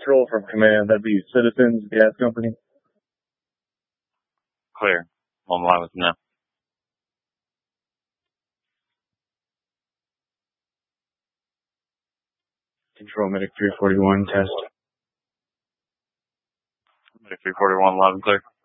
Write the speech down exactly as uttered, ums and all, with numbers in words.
control from command. That'd be Citizens Gas Company. Clear. On the line with them now. Control Medic three forty-one, test. Medic three forty-one, loud and clear.